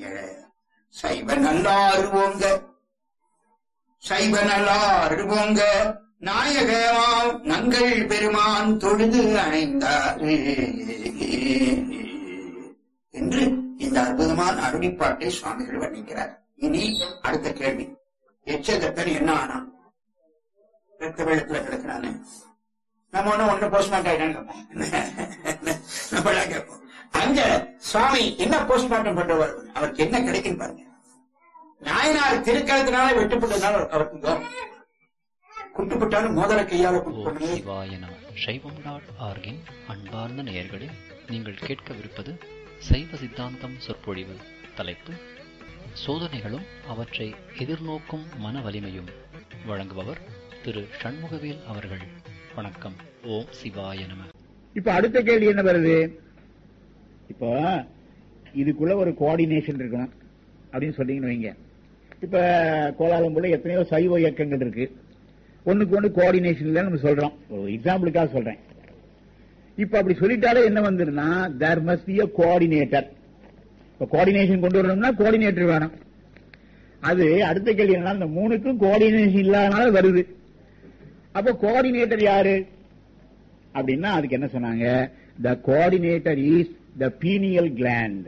சைவ நல்லாறு போங்க, சைவ நல்லாறு போங்க, நாயகமாம் நங்கள் பெருமான் தொழுது அணைந்தார் என்று இந்த அற்புதமான அருளிப்பாட்டை சுவாமிகள் வர்ணிக்கிறார். இனி அடுத்த கேள்வி, எச்சதப்பன் என்ன ஆனான்? ரத்த வெள்ளத்துல கிடக்கிறானே, நம்ம ஒண்ணு போஸ்ட்மார்ட்டம் ஆயிட்டான்னு நம்மளா கேட்போம். அங்க சுவாமி என்ன போஸ்ட்மார்ட்டம் பண்றவர், அவருக்கு என்ன கிடைக்கும் பாருங்க. நாயனார் திருக்கழுத்தினால வெட்டுப்பட்டதுனால அவருக்கு குட்டுப்பட்டாலும் மோதல கையால சைவம்.org அன்பார்ந்த நேயர்களே, நீங்கள் கேட்கவிருப்பது சைவ சித்தாந்தம் சொற்பொழிவு. தலைப்பு சோதனைகளும் அவற்றை எதிர்நோக்கும் மன வலிமையும். வழங்குபவர் திரு சண்முகவேல் அவர்கள். வணக்கம். ஓம் சிவாய நம. இப்ப அடுத்த கேள்வி என்ன வருது? இப்போ இதுக்குள்ள ஒரு கோஆர்டினேஷன் இருக்கணும் அப்படின்னு சொல்றீங்கன்னு வைங்க. இப்ப கோலாலம்பூர்ல எத்தனையோ சைவ இயக்கங்கள் இருக்கு, ஒண்ணுக்கு ஒண்ணு கோஆர்டினேஷன் இல்ல நம்ம சொல்றோம். ஒரு எக்ஸாம்பிளுக்காக சொல்றேன். இப்ப அப்படி சொல்லிட்டாலே என்ன வந்துருன்னா, there must be a coordinator. இப்ப கோஆர்டினேஷன் கொண்டு வரணும்னா கோஆர்டினேட்டர் வேணும். அது அடுத்த கேள்வி என்னன்னா, இந்த மூணுக்கும் கோஆர்டினேஷன் இல்லாதனால வருது. அப்ப கோஆர்டினேட்டர் யாரு அப்படின்னா அதுக்கு என்ன சொன்னாங்க? The coordinator is the pineal gland.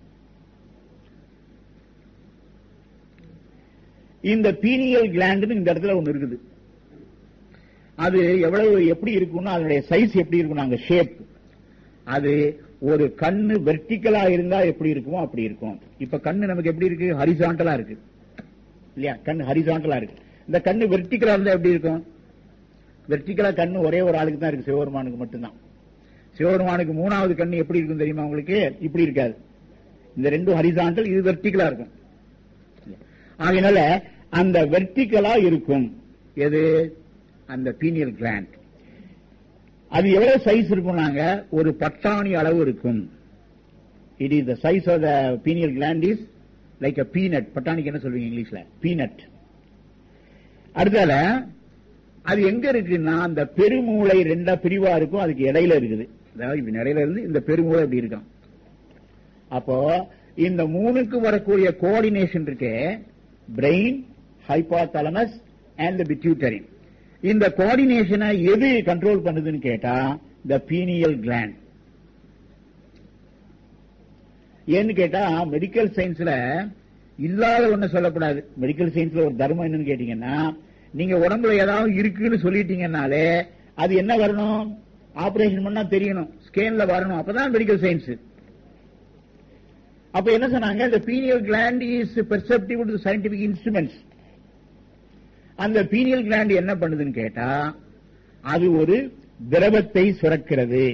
இந்த pineal gland இந்த இடத்துல ஒண்ணு இருக்குது. அது எவ்வளவு எப்படி இருக்கும்னா அதனுடைய சைஸ் எப்படி இருக்கும், அங்க ஷேப். அது ஒரு கண்ணு வெர்டிகலா இருந்தா எப்படி இருக்குமோ அப்படி இருக்கும். இப்ப கண்ணு நமக்கு எப்படி இருக்கு? ஹரிசாண்டலா இருக்கு இல்லையா? கண்ணு ஹரிசாண்டலா இருக்கு. இந்த கண்ணு வெர்டிகலா இருந்தா எப்படி இருக்கும்? வெர்டிகலா கண்ணு ஒரே ஒரு ஆளுக்கு தான் இருக்கு, சிவபெருமானுக்கு மட்டும்தான். சிவபெருமானுக்கு மூணாவது கண்ணு எப்படி இருக்கும் தெரியுமா உங்களுக்கு? இப்படி இருக்காது. இந்த ரெண்டும் ஹரிசாண்டல், இது வெர்டிகலா இருக்கும். அதனால அந்த வெர்டிகலா இருக்கும் எது? அந்த பீனியல் கிளாண்ட். அது எவ்வளவு சைஸ் இருக்கும்னாங்க? ஒரு பட்டாணி அளவு இருக்கும். It is the size of the pineal gland is like a peanut. பட்டாணிக்கு என்ன சொல்வீங்க இங்கிலீஷ்ல? பீனட். அடுத்தால அது எங்க இருக்குன்னா, அந்த பெருமூளை ரெண்டா பிரிவா இருக்கும், அதுக்கு இடையில இருக்குது. அதாவது இப்படி இடையில இருந்து இந்த பெருமூளை இப்படி இருக்கும். அப்போ இந்த மூணுக்கு வரக்கூடிய கோஆர்டினேஷன் இருக்கு, brain, hypothalamus and the pituitary. இந்த கோஆர்டினேஷனை எது கண்ட்ரோல் பண்ணுதுன்னு கேட்டா தி பீனியல் கிளாண்ட். ஏன்னு கேட்டா மெடிக்கல் சயின்ஸ்ல இல்லாத ஒண்ணு சொல்லக்கூடாது. மெடிக்கல் சயின்ஸ்ல ஒரு தர்மம் என்னன்னு கேட்டீங்கன்னா, நீங்க உடம்புல ஏதாவது இருக்குன்னு சொல்லிட்டீங்கன்னாலே அது என்ன வரணும்? ஆபரேஷன் பண்ணா தெரியணும், ஸ்கேன்ல வரணும், அப்பதான் மெடிக்கல் சயின்ஸ். அப்ப என்ன சொன்னாங்க? the pineal gland is perceptible to scientific instruments. அந்த pineal gland என்ன பண்ணுதுன்னு கேட்டா, அது ஒரு திரவத்தை சுரக்கிறது.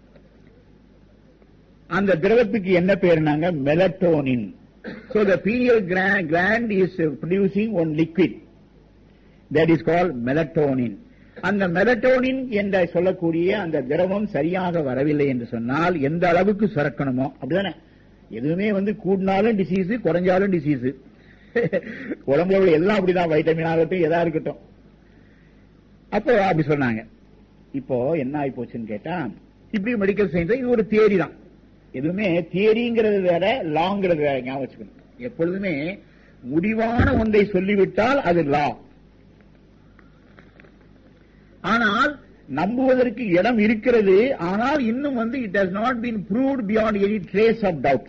அந்த திரவத்துக்கு என்ன பேருனாங்க? Melatonin. so the pineal gland is producing one liquid that is called melatonin. அந்த மெலட்டோனின் என்ற சொல்லக்கூடிய அந்த திரவம் சரியாக வரவில்லை என்று சொன்னால் எந்த அளவுக்கு சுரக்கணுமோ அப்படிதானே. எதுவுமே கூடினாலும் டிசீஸ், குறைஞ்சாலும் டிசீஸ். உடம்புல எல்லாம் அப்படிதான், வைட்டமின் ஆகட்டும் எதா இருக்கட்டும். அப்போ அப்படி சொன்னாங்க. இப்போ என்ன ஆகி போச்சுன்னு கேட்டா, இப்படி மெடிக்கல் சயின்ஸ் இது ஒரு தியரி தான். எதுவுமே தியரிங்கிறது வேற, லாங்கிறது வேற. ஞாபகம் வச்சுக்கணும். எப்பொழுதுமே முடிவான ஒன்றை சொல்லிவிட்டால் அது லா. ஆனால் நம்புவதற்கு இடம் இருக்கிறது. ஆனால் இன்னும் it has not been proved beyond any trace of doubt.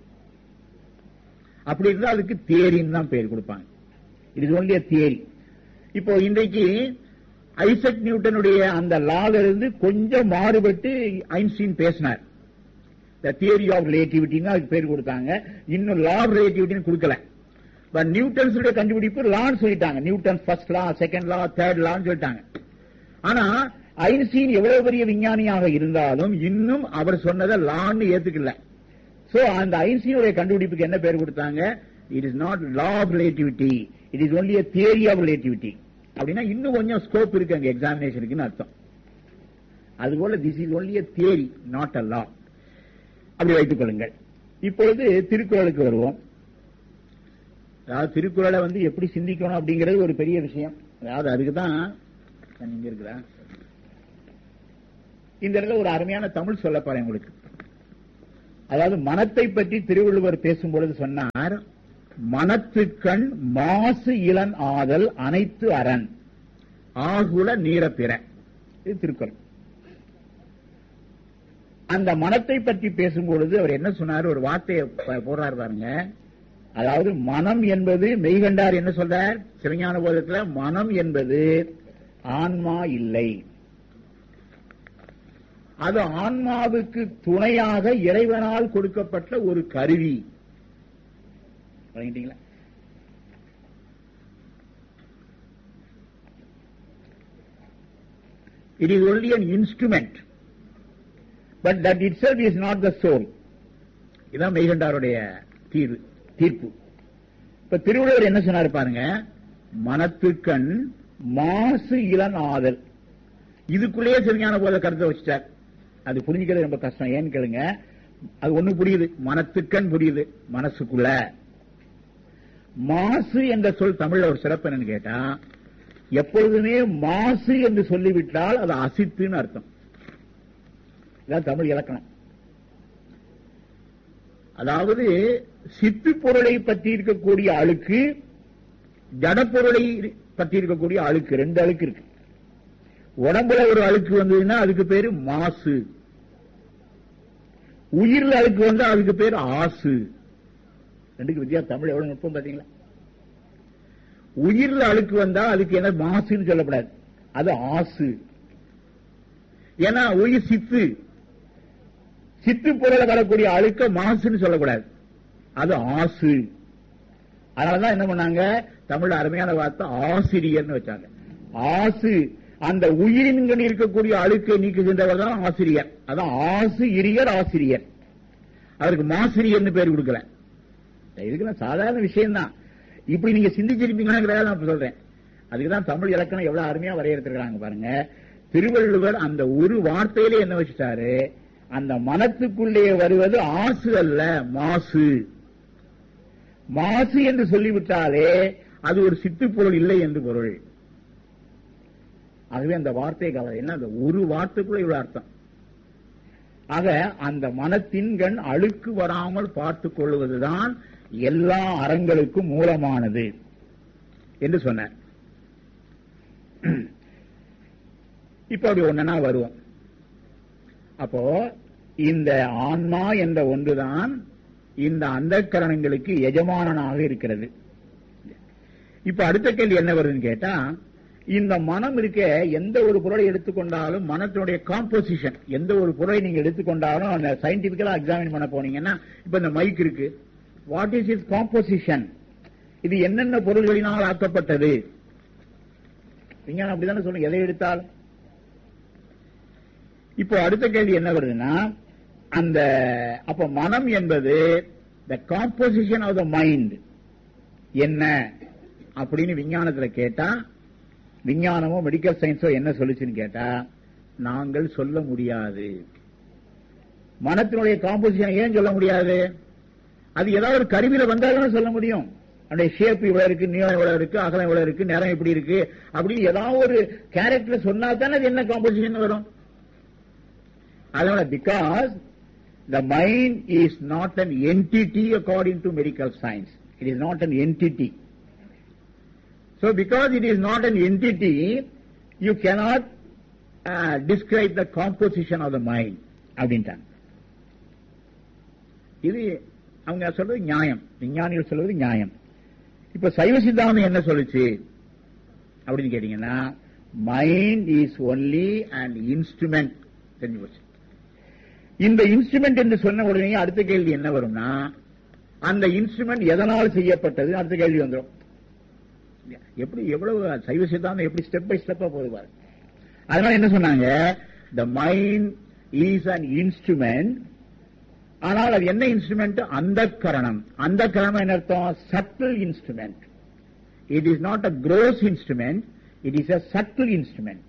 அப்படி இருந்தா அதுக்கு தியரின்னு தான் பேர் கொடுப்பாங்க. It is only a theory. இப்போ இன்றைக்கு ஐசக் நியூட்டனுடைய அந்த லால இருந்து கொஞ்சம் மாறுபட்டு ஐன்ஸ்டீன் பேசினார். த தியரி ஆஃப் ரிலேட்டிவிட்டின்னு அதுக்கு பேர் கொடுத்தாங்க. இன்னும் லா ஆஃப் ரிலேட்டிவிட்டின்னு கொடுக்கல. பட் நியூட்டன்ஸ் கண்டுபிடிப்பு லான்னு சொல்லிட்டாங்க. நியூட்டன் ஃபர்ஸ்ட் லா, செகண்ட் லா, தேர்ட் லான்னு சொல்லிட்டாங்க. ஆனா ஐன்ஸ்டீன் எவ்வளவு பெரிய விஞ்ஞானியாக இருந்தாலும் இன்னும் அவர் சொன்னதை லான்னு ஏத்துக்கல. சோ அந்த ஐன்ஸ்டீனுடைய கண்டுபிடிப்புக்கு என்ன பேர் கொடுத்தாங்க? It is not law of relativity, it is only a theory of relativity. அப்படின்னா இன்னும் கொஞ்சம் ஸ்கோப் இருக்கு அங்க எக்ஸாமினேஷனுக்குன்னு அர்த்தம். அதுபோல this is only a theory, not a law. அப்படி வைத்துக் கொள்ளுங்கள். இப்பொழுது திருக்குறளுக்கு வருவோம். அதாவது திருக்குறளை எப்படி சிந்திக்கணும் அப்படிங்கிறது ஒரு பெரிய விஷயம். அதாவது அதுக்குதான் இங்க இருக்கிற இந்த இடத்துல ஒரு அருமையான தமிழ் சொல்ல போறேன் உங்களுக்கு. அதாவது மனத்தை பற்றி திருவள்ளுவர் பேசும்பொழுது சொன்னார், மனத்துக்கண் மாசு இளன் ஆதல் அனைத்து அரண் ஆகுல நீரப்பிற. இது திருக்குறள். அந்த மனத்தை பற்றி பேசும்பொழுது அவர் என்ன சொன்னார், ஒரு வார்த்தையை போடுறார் பாருங்க. அதாவது மனம் என்பது, மெய்கண்டார் என்ன சொல்றார் சிவஞான போதத்துல, மனம் என்பது ஆன்மா இல்லை, அது ஆன்மாவுக்கு துணையாக இறைவனால் கொடுக்கப்பட்ட ஒரு கருவி. வழங்கிட்டீங்களா? It is only an instrument, but that itself is not the soul. இதான் மெய்கண்டாருடைய தீர்ப்பு. இப்ப திருவள்ளுவர் என்ன சொன்னாரு பாருங்க, மனத்துக்கண் மாசு இளன் ஆதல். இதுக்குள்ளேயே சிவஞான போத கருத்தை வச்சுட்டார். அது புரிஞ்சுக்கிறது ரொம்ப கஷ்டம். ஏன்னு கேளுங்க, அது ஒண்ணு புரியுது, மனத்துக்கண் புரியுது, மனசுக்குள்ள. மாசு என்ற சொல் தமிழ்ல ஒரு சிறப்பு என்னன்னு கேட்டா, எப்பொழுதுமே மாசு என்று சொல்லிவிட்டால் அது அசித்துன்னு அர்த்தம். இதான் தமிழ் இலக்கணம். அதாவது சித்து பொருளை பற்றி இருக்கக்கூடிய அழுக்கு, ஜடப்பொருளை பற்றி இருக்கக்கூடிய அழுக்கு, ரெண்டு அழுக்கு இருக்கு. உடம்புல ஒரு அழுக்கு வந்ததுன்னா அதுக்கு பேரு மாசு, உயிர்ல அழுக்கு வந்தா அதுக்கு பேரு ஆசு. ரெண்டுக்கு வித்தியாசம். தமிழ் எவ்வளவு நுட்பம் பாத்தீங்களா? உயிர்ல அழுக்கு வந்தா அதுக்கு என்ன மாசுன்னு சொல்லப்படாது, அது ஆசு. ஏன்னா உயிர் சித்து, சித்து பொருளை வரக்கூடிய அழுக்க மாசுன்னு சொல்லக்கூடாது, அது ஆசு. அதனாலதான் என்ன பண்ணாங்க, தமிழ் அருமையான வார்த்தை ஆசிரியர்னு வச்சாங்க. ஆசு, அந்த உயிரின்கள் இருக்கக்கூடிய அழுக்கை நீக்குகின்றவர் தான் ஆசிரியர். அதான் ஆசு இரியர் ஆசிரியர். அவருக்கு மாசிரியர்னு பேர் கொடுக்கல. இதுக்கெல்லாம் சாதாரண விஷயம் தான். இப்படி நீங்க சிந்திச்சிருப்பீங்கன்னா நான் சொல்றேன். அதுக்குதான் தமிழ் இலக்கணம் எவ்வளவு அருமையா வரையறுத்திருக்காங்க பாருங்க. திருவள்ளுவர் அந்த ஒரு வார்த்தையிலே என்ன வச்சுட்டாரு, அந்த மனத்துக்குள்ளே வருவது ஆசு அல்ல, மாசு. மாசு என்று சொல்லிவிட்டாலே அது ஒரு சித்து பொருள் இல்லை என்று பொருள். ஆகவே அந்த வார்த்தை என்ன, அந்த ஒரு வார்த்தைக்குள்ள இவ்வளவு அர்த்தம். ஆக அந்த மனத்தின்கண் அழுக்கு வராமல் பார்த்துக் கொள்வதுதான் எல்லா அறங்களுக்கும் மூலமானது என்று சொன்னார். இப்ப அப்படி ஒன்னா வருவோம். அப்போ இந்த ஆன்மா என்ற ஒன்றுதான் இந்த அந்தக்கரணங்களுக்கு எஜமானனாக இருக்கிறது. இப்ப அடுத்த கேள்வி என்ன வருதுன்னு கேட்டா, இந்த மனம் இருக்க, எந்த ஒரு பொருளை எடுத்துக்கொண்டாலும் மனத்தினுடைய காம்போசிஷன், எந்த ஒரு பொருளை நீங்க எடுத்துக்கொண்டாலும் அந்த சயின்டிபிக்கலா எக்ஸாமின் பண்ண போனீங்கன்னா, இப்ப இந்த மைக் இருக்கு, வாட் இஸ் இட்ஸ் காம்போசிஷன், இது என்னென்ன பொருள்களினால் ஆக்கப்பட்டது, விஞ்ஞானம் அப்படித்தானே சொல்லுங்க எதை எடுத்தாலும். இப்போ அடுத்த கேள்வி என்ன வருதுன்னா, அந்த அப்ப மனம் என்பது the composition of the mind என்ன அப்படின்னு விஞ்ஞானத்துல கேட்டா, விஞ்ஞானமோ மெடிக்கல் சயின்ஸோ என்ன சொல்லுச்சுன்னு கேட்டா, நாங்கள் சொல்ல முடியாது. மனத்தினுடைய காம்போசிஷன் ஏன் சொல்ல முடியாது? அது ஏதாவது ஒரு கருவியில வந்தாலும் சொல்ல முடியும். அந்த ஷேப் இவ்வளவு இருக்கு, நீளம் இவ்வளவு இருக்கு, அகலம் இவ்வளவு இருக்கு, நிறம் இப்படி இருக்கு அப்படின்னு ஏதாவது ஒரு கேரக்டர் சொன்னா தானே அது என்ன காம்போசிஷன் வரும். அதனால because the mind is not an entity according to medical science. It is not an entity. So because it is not an entity, you cannot describe the composition of the mind. அப்படின்ட்டாங்க. இது அவங்க சொல்றது நியாயம், விஞ்ஞானிகள் சொல்றது நியாயம். இப்ப சைவ சித்தாந்தம் என்ன சொல்லுச்சு அப்படின்னு கேட்டீங்கன்னா, mind is only and instrument. தெரிஞ்சு போச்சு. இந்த இன்ஸ்ட்ருமெண்ட் என்று சொன்ன உடனே அடுத்த கேள்வி என்ன வரும்னா, அந்த இன்ஸ்ட்ருமெண்ட் எதனால் செய்யப்பட்டது அடுத்த கேள்வி வந்துடும். எப்படி எவ்வளவு சைவ சித்தாந்தம் எப்படி ஸ்டெப் பை ஸ்டெப்பா போதுவார். அதனால என்ன சொன்னாங்க, the mind is an instrument. ஆனால் அது என்ன இன்ஸ்ட்ருமெண்ட்? அந்தக்கரணம். அந்தக்கரணம் என்ன அர்த்தம்? Subtle instrument. It is not a gross instrument, it is a subtle instrument.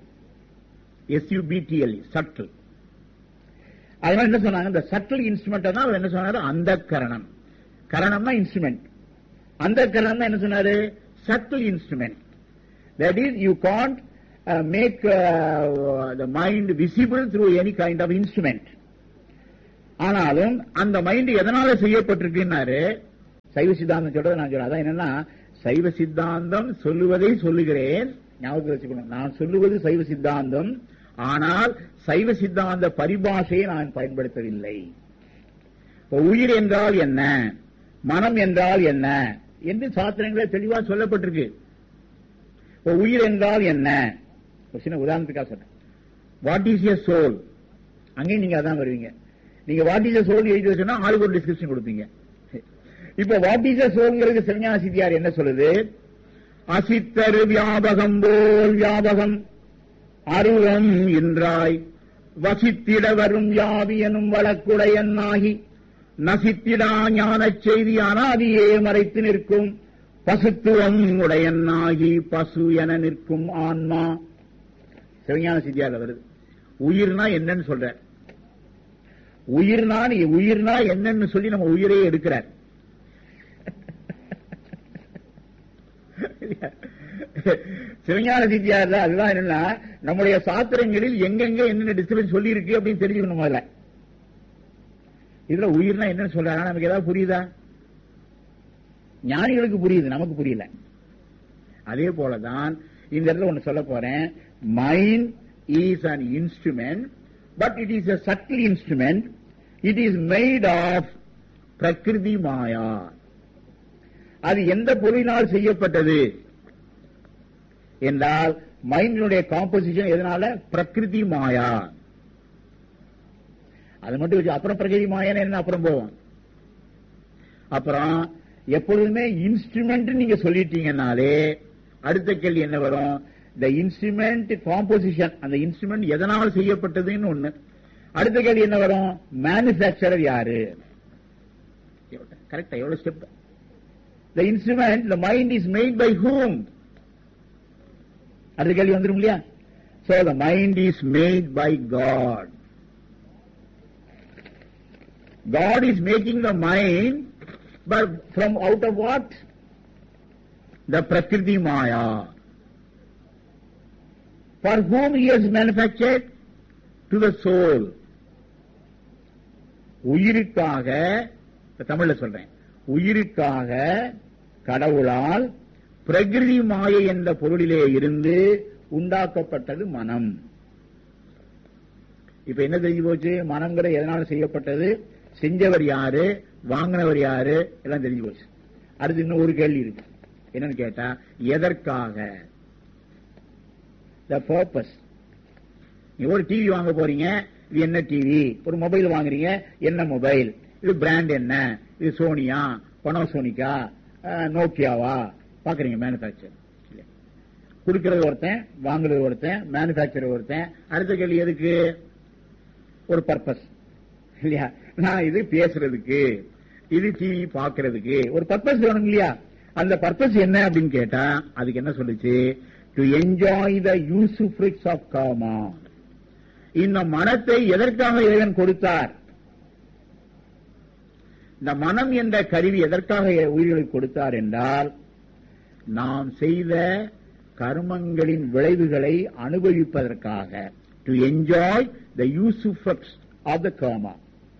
SUBTLE, subtle. அதனால என்ன சொன்னாங்க, இந்த சட்டில் இன்ஸ்ட்ருமெண்ட் தான் அவர் என்ன சொன்னாரு, அந்தக்கரணம். கரணம்னா இன்ஸ்ட்ருமெண்ட், அந்தக்கரணம் என்ன சொன்னாரு, subtle instrument. That is, you can't make the mind visible through any kind of instrument. ஆனாலும் அந்த மைண்ட் எதனால செய்யப்பட்டிருக்குன்னாரு சைவ சித்தாந்தம் சொல்றது. நான் சொல்றேன் அதான் என்னன்னா, சைவ சித்தாந்தம் சொல்லுவதை சொல்லுகிறேன், ஞாபகம் வச்சுக்கணும். நான் சொல்லுவது சைவ சித்தாந்தம், ஆனால் சைவ சித்தாந்த பரிபாஷையை நான் பயன்படுத்தவில்லை. உயிர் என்றால் என்ன, மனம் என்றால் என்ன என்று சாஸ்திரங்களில் தெளிவாக சொல்லப்பட்டிருக்கு. உயிர் என்றால் என்ன, ஒரு சின்ன உதாரணத்துக்காக சொல்றேன். வாட் இஸ் எ சோல், அங்கேயும் நீங்க அதான் வருவீங்க. நீங்க வாட் இஸ் எ சோல் எழுதி வச்சோன்னா ஆளுக்கு ஒரு டிஸ்கிரிப்ஷன் கொடுப்பீங்க. இப்ப வாட் இஸ் எ சோல்ங்கிறது சிவஞான சித்தியார் என்ன சொல்லுது? அசித்தரு வியாபகம் போல் வியாபகம் அருவம் என்றாய் வசித்திட வரும் யாவி எனும் வழக்குடையன்னாகி நசித்திடா ஞானச் செய்தி அனாதியே மறைத்து நிற்கும் பசுத்துவம் உடையன்னாகி பசு என நிற்கும் ஆன்மா. சிவஞான சித்தியார் வருது. உயிர்னா என்னன்னு சொல்ற, உயிர்னா என்னன்னு சொல்லி நம்ம உயிரையே எடுக்கிறார். சிவஞான சித்தியார் அதுதான் என்னன்னா, நம்முடைய சாஸ்திரங்களில் எங்கெங்க என்னென்ன டிஸ்டர்பன்ஸ் சொல்லி இருக்கு அப்படின்னு தெரிஞ்சுக்கணும். முதல்ல இதுல உயிர்னா என்னன்னு சொல்றாங்க, நமக்கு ஏதாவது புரியுதா? ஞானிகளுக்கு புரியுது, நமக்கு புரியல. அதே போலதான் இந்த இடத்துல ஒண்ணு சொல்ல போறேன். Mind is an instrument, but it is a subtle instrument. It is made of பிரகிருதி மாயா. அது எந்த பொருளினால் செய்யப்பட்டது என்றால் மைண்டினுடைய காம்போசிஷன் எதனால? பிரகிருதி மாயா. அது மட்டும் வச்சு அப்புறம் பிரகிருதி மாயான என்ன அப்புறம் போவோம். அப்புறம் எப்பொழுதுமே இன்ஸ்ட்ருமெண்ட் நீங்க சொல்லிட்டீங்கன்னாலே அடுத்த கேள்வி என்ன வரும்? இந்த இன்ஸ்ட்ருமெண்ட் காம்போசிஷன், அந்த இன்ஸ்ட்ருமெண்ட் எதனால் செய்யப்பட்டதுன்னு ஒண்ணு. அடுத்த கேள்வி என்ன வரும்? மேனுஃபேக்சரர் யாரு? கரெக்டா? எவ்வளவு step? The instrument, the mind is made by whom? அடுத்த கேள்வி வந்துரும் இல்லையா? So the mind is made by God. God is making the mind, but from out of what? The Prakriti Maya. For whom he has manufactured? To the soul. உயிருக்காக, தமிழ்ல சொல்றேன், உயிருக்காக கடவுளால் பிரகிருதி மாயை என்ற பொருளிலே இருந்து உண்டாக்கப்பட்டது மனம். இப்ப என்ன தெரிஞ்சு போச்சு? மனம்ங்கிற எதனால செய்யப்பட்டது, செஞ்சவர் யாரு, வாங்கினவர் யாரு, எல்லாம் தெரிஞ்சு போச்சு. அடுத்து இன்னும் ஒரு கேள்வி இருக்கு. என்னன்னு கேட்டா, எதற்காக? the purpose. நீங்க ஒரு டிவி வாங்க போறீங்க, இது என்ன டிவி? ஒரு மொபைல் வாங்குறீங்க, என்ன மொபைல்? இது பிராண்ட் என்ன? இது சோனியா, பனோசோனிக்கா, நோக்கியாவா? பாக்குறீங்க மேனுபேக்சர். கொடுக்கிறது ஒருத்தன், வாங்குறது ஒருத்தன், மேனுபேக்சர் ஒருத்தன். அடுத்த கேள்வி எதுக்கு? ஒரு பர்பஸ் இல்லையா? நான் இது பேசுறதுக்கு, இது டிவி பாக்குறதுக்கு ஒரு பர்பஸ் வேணும் இல்லையா? அந்த பர்பஸ் என்ன அப்படின்னு கேட்டா அதுக்கு என்ன சொல்லுச்சு? To enjoy the யூசுஃப்ரிக்ஸ் of gamma. இந்த மனத்தை எதற்காக இறைவன் கொடுத்தார்? இந்த மனம் என்ற கருவி எதற்காக உயிர்களுக்கு கொடுத்தார் என்றால், நாம் செய்த கர்மங்களின் விளைவுகளை அனுபவிப்பதற்காக. To enjoy the யூசுஃப்ரிக்ஸ் of the gamma.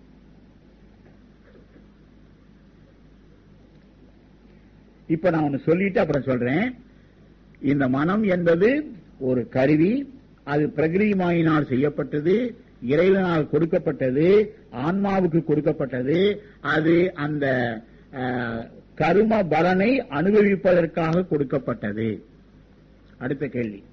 இப்ப நான் ஒன்னு சொல்லிட்டு அப்புறம் சொல்றேன். இந்த மனம் என்பது ஒரு கருவி, அது பிரகிருதி மாயினால் செய்யப்பட்டது, இறைவனால் கொடுக்கப்பட்டது, ஆன்மாவுக்கு கொடுக்கப்பட்டது. அது அந்த கர்ம பலனை அனுபவிப்பதற்காக கொடுக்கப்பட்டது. அடுத்த கேள்வி,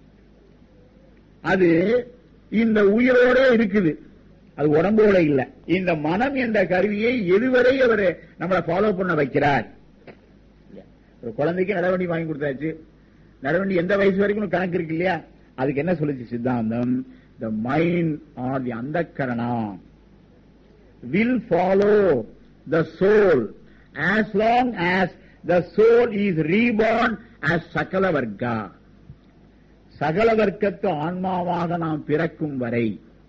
அது இந்த உயிரோட இருக்குது, அது உடம்போட இல்ல. இந்த மனம் என்ற கருவியை எதுவரை அவர் நம்மளை ஃபாலோ பண்ண வைக்கிறார்? ஒரு குழந்தைக்கு நடவண்டி வாங்கி கொடுத்தாச்சு, நடவண்டி எந்த வயசு வரைக்கும் கணக்கு இருக்கு இல்லையா? அதுக்கு என்ன சொல்லுச்சு சித்தாந்தம்? The mind R the அந்தக்கரணா will follow the soul as long as the soul is reborn as சகல வர்க்கா. சகல வர்க்கத்து ஆன்மாவாக நாம் பிறக்கும் வரை.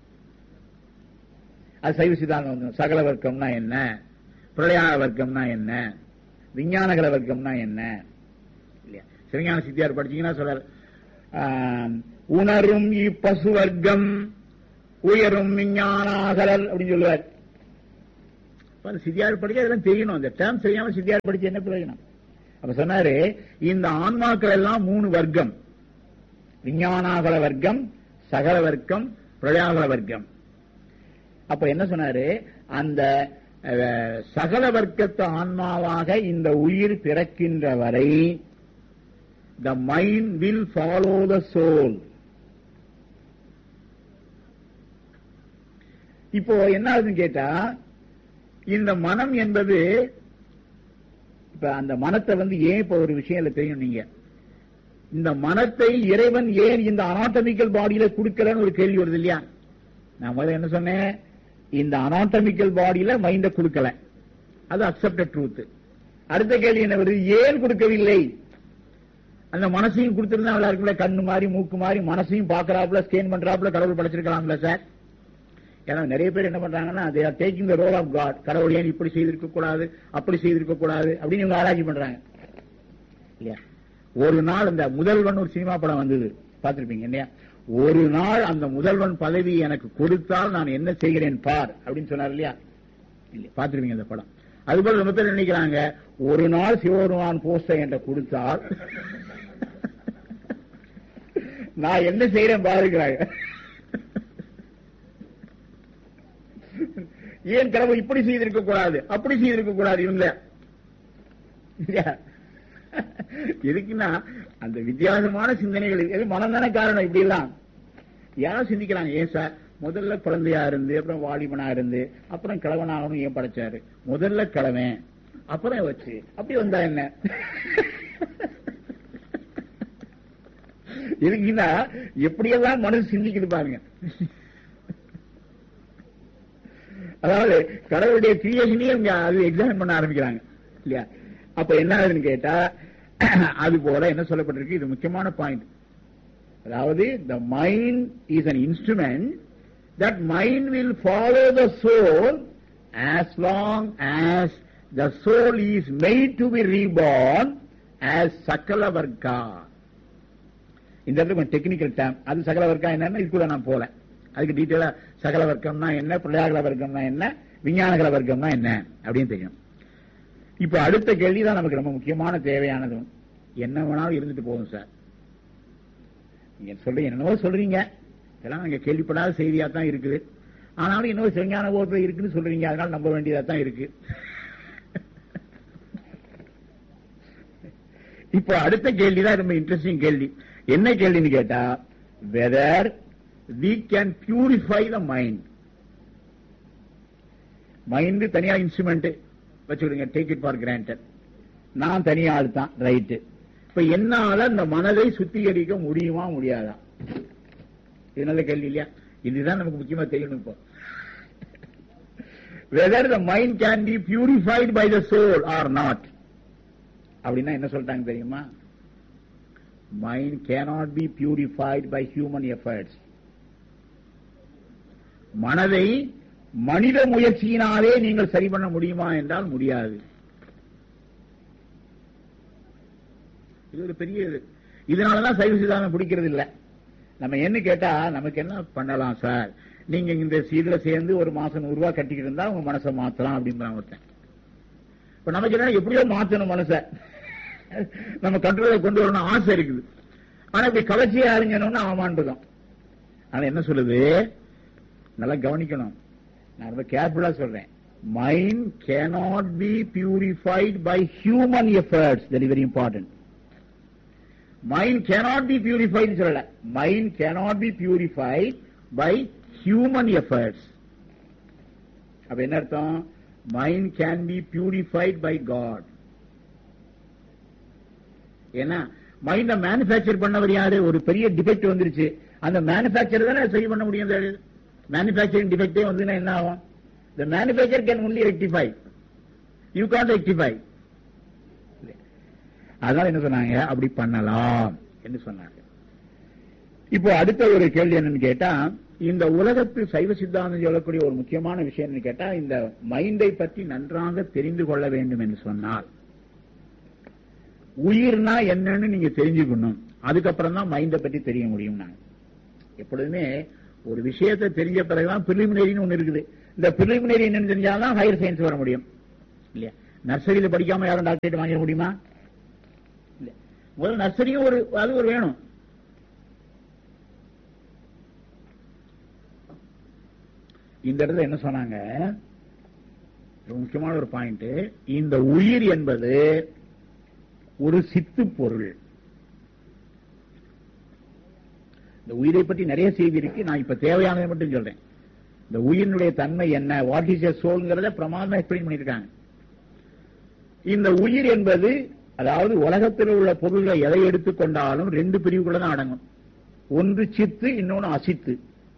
அது சைவ சித்தாந்தம். சகல வர்க்கம்னா என்ன, பிரளயான வர்க்கம்னா என்ன, விஞ்ஞானகல வர்க்கம்னா என்ன இல்லையா? சிவஞான சித்தியார் படிச்சீங்கன்னா சொல்றார், உணரும் இப்பசு வர்க்கம் உயரும் விஞ்ஞானாகலல் அப்படின்னு சொல்லுவார். சித்தியார் படிக்க அதெல்லாம் தெரியணும். அந்த டேர்ம் தெரியாம சித்தியார் படிச்சு என்ன பிரயோஜனம்? அப்ப சொன்னாரு, இந்த ஆன்மாக்கள் எல்லாம் 3 வர்க்கம்: விஞ்ஞானாகல வர்க்கம், சகல வர்க்கம், பிரளயாகல வர்க்கம். அப்ப என்ன சொன்னாரு, அந்த சகல வர்க்கத்து ஆன்மாவாக இந்த உயிர் பிறக்கின்ற வரை the mind will follow the soul. இப்போ என்ன ஆகுதுன்னு கேட்டா, இந்த மனம் என்பது, இப்ப அந்த மனத்தை ஏன் இப்ப ஒரு விஷயம் தெரியும், நீங்க இந்த மனத்தை இறைவன் ஏன் இந்த அனாட்டமிக்கல் பாடியில கொடுக்கலன்னு ஒரு கேள்வி வருது இல்லையா? நான் முதல்ல என்ன சொன்னேன், இந்த அனாட்டமிக்கல் பாடியில மைண்ட கொடுக்கல, அது அக்செப்டட் ட்ரூத். அடுத்த கேள்வி என்ன வருது, ஏன் கொடுக்கவில்லை? அந்த மனசையும் கொடுத்திருந்தா நல்லா இருக்குல்ல, கண்ணு மாதிரி மூக்கு மாதிரி மனசையும் பாக்குறாப்புல ஸ்கேன் பண்றாப்புல கடவுள் படைச்சிருக்கலாம்ல சார். ஏன்னா நிறைய பேர் என்ன பண்றாங்கன்னா, they are taking the role of God. கடவுள் ஏன் இப்படி செய்திருக்க கூடாது, அப்படி செய்திருக்க கூடாது அப்படின்னு இவங்க ஆராய்ச்சி பண்றாங்க இல்லையா? ஒரு நாள் அந்த முதல்வன் ஒரு சினிமா படம் வந்தது, பார்த்திருப்பீங்க இல்லையா? ஒரு நாள் அந்த முதல்வன் பதவி எனக்கு கொடுத்தால் நான் என்ன செய்கிறேன் பார் அப்படின்னு சொன்னார் இல்லையா? இல்லையா, பார்த்திருப்பீங்க அந்த படம். அதுபோல ரொம்ப பேர் நினைக்கிறாங்க, ஒரு நாள் சிவபெருமான் போஸ்டர் என்ற கொடுத்தால் நான் என்ன செய்யறேன் பாருக்கிறாங்க. ஏன் கடவுள் இப்படி செய்திருக்க கூடாது, அப்படி செய்திருக்க கூடாது இவங்க எதுக்குன்னா, அந்த வித்தியாசமான சிந்தனைகள் எது மனம் தானே காரணம். இப்படி எல்லாம் யாரும் சிந்திக்கிறாங்க, ஏன் சார் முதல்ல குழந்தையா இருந்து அப்புறம் வாலிபனா இருந்து அப்புறம் கிழவனாகணும் ஏன் படைச்சாரு? முதல்ல கிழவன் அப்புறம் வச்சு அப்படி வந்தா என்ன? எதுக்குன்னா எப்படியெல்லாம் மனசு சிந்திக்குது பாருங்க. அதாவது கடவுளுடைய கிரியேஷனையும் அது எக்ஸாமின் பண்ண ஆரம்பிக்கிறாங்க இல்லையா? அப்ப என்ன ஆகுதுன்னு கேட்டா, அது போல என்ன சொல்லப்பட்டிருக்கு, இது முக்கியமான பாயிண்ட். அதாவது the mind is an instrument, that mind will follow the soul as long as the soul is made to be reborn as sakala varga. இந்த இடத்துல டெக்னிக்கல் டேம், அது சகல வர்க்கம் என்னன்னா இதுக்குள்ள நான் போல, அதுக்கு டீட்டெயிலா சகல வர்க்கம்னா என்ன, பிரளயாகல வர்க்கம்னா என்ன, விஞ்ஞானகல வர்க்கம்னா என்ன அப்படின்னு தெரியும். இப்ப அடுத்த கேள்விதான் நமக்கு ரொம்ப முக்கியமான தேவையானதும். என்ன வேணாலும் இருந்துட்டு போகும் சார், நீங்க சொல்றீங்க என்னவோ சொல்றீங்க, இதெல்லாம் நீங்க கேள்விப்படாத செய்தியா தான் இருக்குது, ஆனாலும் இன்னொரு சிவஞான போகத்துல இருக்குன்னு சொல்றீங்க, அதனால நம்ப வேண்டியதா தான் இருக்கு. இப்ப அடுத்த கேள்விதான் ரொம்ப இன்ட்ரெஸ்டிங் கேள்வி. என்ன கேள்வின்னு கேட்டா, whether we can purify the mind. Mind தனியா இன்ஸ்ட்ருமெண்ட் வச்சுக்கிடுங்க, டேக் இட் ஃபார் கிராண்டட். நான் தனியா ஆளுதான், ரைட்டு. இப்ப என்னால அந்த மனதை சுத்திகரிக்க முடியுமா முடியாதா? இது நல்ல கேள்வி இல்லையா? இதுதான் நமக்கு முக்கியமா தெரியணும். இப்போ whether the mind can be purified by the soul or not அப்படின்னா என்ன சொல்லிட்டாங்க தெரியுமா? Mind cannot be purified by human efforts. மனதை மனித முயற்சியினாலே நீங்கள் சரி பண்ண முடியுமா என்றால் முடியாது. இது ஒரு பெரிய இதனாலதான் சைவ சித்தாந்தம் பிடிக்கிறது இல்ல. நம்ம என்ன கேட்டா, நமக்கு என்ன பண்ணலாம் சார், நீங்க இந்த சீட்ல சேர்ந்து ஒரு மாசம் 100 ரூபாய் கட்டிக்கிட்டு இருந்தா உங்க மனசை மாத்தலாம் அப்படின்னு ஒருத்தன். இப்ப நமக்கு என்ன, எப்படியோ மாத்தணும் மனசை, நம்ம கண்ட்ரோல கொண்டு வரணும் ஆசை இருக்குது. ஆனா இப்படி கவர்ச்சியா அறிஞனும்னு ஆமான்றதும். ஆனா என்ன சொல்லுது, நல்லா கவனிக்கணும், நான் ரொம்ப கேர்ஃபுல்லா சொல்றேன். Mind cannot be purified by human efforts. That is very important. Mind cannot be purified சொல்லல, mind cannot be purified by human efforts. அப்ப என்ன அர்த்தம்? Mind can be purified by God. ஏன்னா மைண்ட மேனுபேக்சர் பண்ணவர் யாரு? ஒரு பெரிய டிஃபெக்ட் வந்துருச்சு, அந்த மேனுபேக்சர் தானே சரி பண்ண முடியும். மேனுபேக்சரிங் டிஃபெக்டே வந்து என்ன ஆகும்? The manufacturer can only rectify. You can't rectify. அதனால என்ன சொன்னாங்க, அப்படி பண்ணலாம் என்று சொன்னாங்க. இப்போ அடுத்த ஒரு கேள்வி என்னன்னு கேட்டா, இந்த உலகத்து சைவ சித்தாந்தம் சொல்லக்கூடிய ஒரு முக்கியமான விஷயம் என்னன்னு கேட்டா, இந்த மைண்டை பற்றி நன்றாக தெரிந்து கொள்ள வேண்டும் என்று சொன்னால், உயிர்னா என்னன்னு நீங்க தெரிஞ்சுக்கணும், அதுக்கப்புறம் தான் மைண்டை பற்றி தெரிய முடியும். எப்பொழுதுமே ஒரு விஷயத்தை தெரிஞ்ச பிறகுதான் பிரிலிமினரின்னு ஒண்ணு இருக்குது. இந்த பிரிலிமினரி என்னன்னு தெரிஞ்சால்தான் ஹையர் சயின்ஸ் வர முடியும் இல்லையா? நர்சரியில படிக்காம யாரும் டாக்டரேட் வாங்கிட முடியுமா? இல்ல. முதல்ல நர்சரியும் ஒரு வேணும். இந்த இடத்துல என்ன சொன்னாங்க, முக்கியமான ஒரு பாயிண்ட், இந்த உயிர் என்பது ஒரு சித்து பொருள். இந்த உயிரை பற்றி நிறைய செய்தி இருக்கு, நான் இப்ப தேவையானதை மட்டும் சொல்றேன். இந்த உயிரினுடைய தன்மை என்ன, வாட் இஸ் எ சோல்ங்கிறத பிரமாதமா எக்ஸ்பிளைன் பண்ணிருக்காங்க. இந்த உயிர் என்பது, அதாவது உலகத்தில் உள்ள பொருள்களை எதை எடுத்துக்கொண்டாலும் ரெண்டு பிரிவுக்குள்ள தான் அடங்கும். ஒன்று சித்து, இன்னொன்னு அசித்து.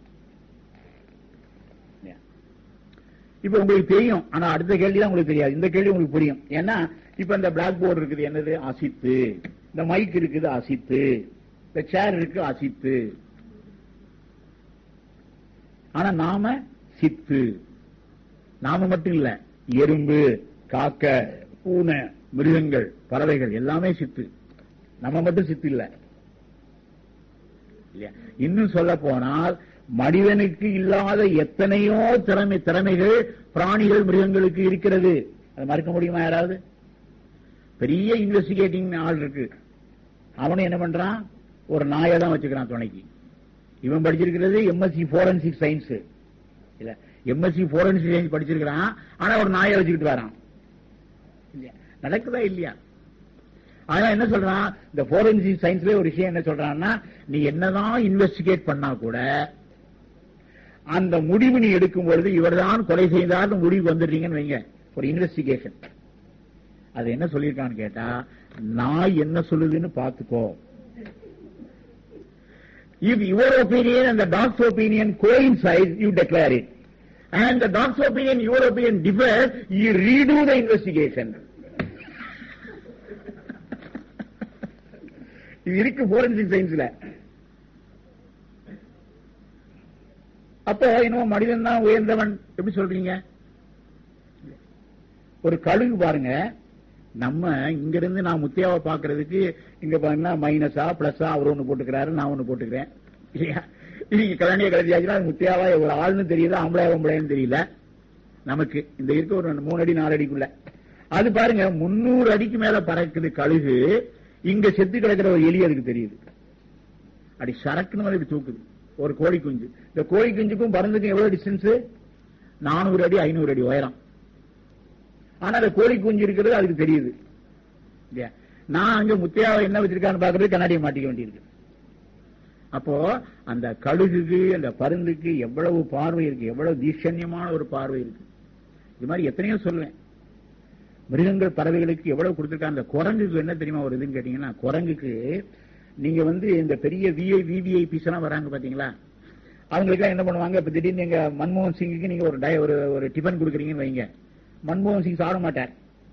இப்ப உங்களுக்கு தெரியும், ஆனா அடுத்த கேள்வி தான் உங்களுக்கு தெரியாது. இந்த கேள்வி உங்களுக்கு புரியும். ஏன்னா இப்ப இந்த பிளாக் போர்டு இருக்குது, என்னது? அசித்து. இந்த மைக் இருக்குது, அசித்து. இந்த சேர் இருக்கு, அசித்து. ஆனா நாம சித்து. நாம மட்டும் இல்ல, எறும்பு, காக்க, பூனை, மிருகங்கள், பறவைகள் எல்லாமே சித்து. நம்ம மட்டும் சித்து இல்ல. இன்னும் சொல்ல போனால் மனிதனுக்கு இல்லாத எத்தனையோ திறமைகள் பிராணிகள், மிருகங்களுக்கு இருக்கிறது. அதை மறுக்க முடியுமா யாராவது? பெரிய இன்வெஸ்டிகேட்டிங் ஆள் இருக்கு, அவனும் என்ன பண்றான்? ஒரு நாயை தான் வச்சுக்கிறான் துணைக்கு. இவன் படிச்சிருக்கிறது எம்எஸ்சி போரன்சிக் சயின்ஸ் இல்ல, எம்எஸ்சி போரன்சிக் சயின்ஸ் படிச்சிருக்கிறான், ஆனா ஒரு நாயை வச்சுக்கிட்டு வரான். நடக்குதா இல்லையா? ஆனா என்ன சொல்றான், இந்த போரன்சிக் சயின்ஸ்ல ஒரு விஷயம் என்ன சொல்றான்னா, நீ என்னதான் இன்வெஸ்டிகேட் பண்ணா கூட அந்த முடிவு நீ எடுக்கும் பொழுது இவர்தான் கொலை செய்தார் முடிவு வந்துடுறீங்கன்னு வைங்க, ஒரு இன்வெஸ்டிகேஷன். அது என்ன சொல்லியிருக்கான்னு கேட்டா, நாய் என்ன சொல்லுதுன்னு பாத்துக்கோ. If your opinion and the dog's opinion coincide, you declare it. And the dog's opinion, your opinion differs, you redo the investigation. இது இருக்கு போரன்சிக் சயின்ஸ்ல. அப்போ இன்னும் மனிதன் தான் உயர்ந்தவன் எப்படி சொல்றீங்க? ஒரு கழுகு பாருங்க, நம்ம இங்க இருந்து நான் முத்தியாவை பாக்குறதுக்கு இங்க பாருங்கன்னா மைனஸா பிளஸா அவர் ஒண்ணு போட்டுக்கிறாரு, நான் ஒண்ணு போட்டுக்கிறேன் இல்லையா? இன்னைக்கு கல்யாணிய கலத்தியாச்சுன்னா முத்தியாவா ஒரு ஆள்னு தெரியல, ஆம்பளைன்னு தெரியல. நமக்கு இந்த இருக்க ஒரு 3 அடி 4 அடிக்குள்ள அது பாருங்க 300 அடிக்கு மேல பறக்குது கழுகு. இங்க செத்து கிடக்கிற ஒரு எலி அதுக்கு தெரியுது, அப்படி சரக்குன்னு அதுக்கு தூக்குது. ஒரு கோழி குஞ்சு, இந்த கோழி குஞ்சுக்கும் பறந்துக்கும் எவ்வளவு டிஸ்டன்ஸ்? 400 அடி 500 அடி உயரம். ஆனா அந்த கோழி குஞ்சு இருக்கிறது அதுக்கு தெரியுது. நான் அங்க முத்தியாவை என்ன வச்சிருக்கான்னு பாக்குறது கண்ணாடியை மாட்டிக்க வேண்டியிருக்கு. அப்போ அந்த கழுகுக்கு அந்த பருந்துக்கு எவ்வளவு பார்வை இருக்கு, எவ்வளவு தீட்சண்யமான ஒரு பார்வை இருக்கு. இது மாதிரி எத்தனையோ சொல்லுவேன். மிருகங்கள் பறவைகளுக்கு எவ்வளவு கொடுத்திருக்காங்க. அந்த குரங்குக்கு என்ன தெரியுமா ஒரு இதுன்னு கேட்டீங்கன்னா, குரங்குக்கு நீங்க இந்த பெரிய விவிஐபிஸ் எல்லாம் வராங்க பாத்தீங்களா, அவங்களுக்கு என்ன பண்ணுவாங்க, இப்ப திடீர்னு எங்க மன்மோகன் சிங்குக்கு நீங்க ஒரு டிபன் கொடுக்குறீங்கன்னு வைங்க, மன்மோகன் சிங் சாப்பிட மாட்டார்.